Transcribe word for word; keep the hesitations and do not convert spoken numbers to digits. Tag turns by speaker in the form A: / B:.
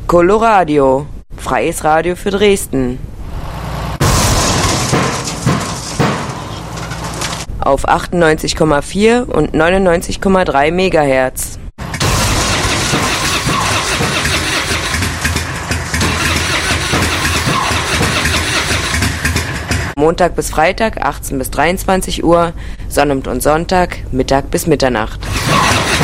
A: Coloradio, freies Radio für Dresden. Auf achtundneunzig Komma vier und neunundneunzig Komma drei Megahertz. Montag bis Freitag, achtzehn bis dreiundzwanzig Uhr, Sonnabend und Sonntag, Mittag bis Mitternacht.